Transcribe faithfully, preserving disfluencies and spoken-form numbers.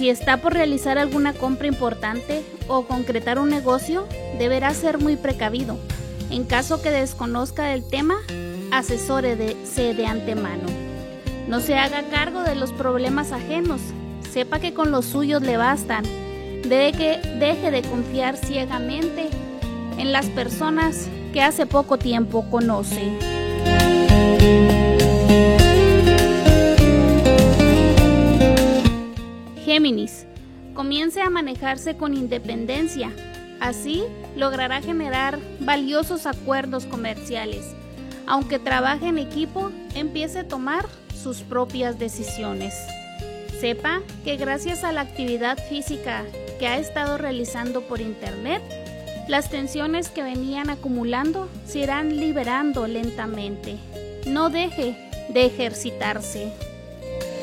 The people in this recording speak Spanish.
Si está por realizar alguna compra importante o concretar un negocio, deberá ser muy precavido. En caso que desconozca del tema, asesórese de antemano. No se haga cargo de los problemas ajenos. Sepa que con los suyos le bastan. Debe que deje de confiar ciegamente en las personas que hace poco tiempo conoce. Géminis, comience a manejarse con independencia. Así logrará generar valiosos acuerdos comerciales. Aunque trabaje en equipo, empiece a tomar sus propias decisiones. Sepa que gracias a la actividad física que ha estado realizando por internet, las tensiones que venían acumulando se irán liberando lentamente. No deje de ejercitarse.